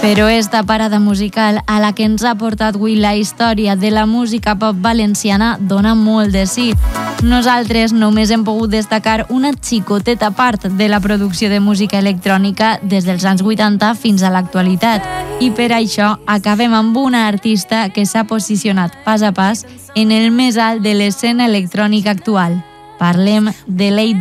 Però esta parada musical a la que ens ha portat avui la història de la música pop valenciana dona molt de sí. Nosaltres només hem pogut destacar una xicoteta part de la producció de música electrònica des dels anys 80 fins a l'actualitat. I per això acabem amb una artista que s'ha posicionat pas a pas en el més alt de l'escena electrònica actual. Parlem de Lady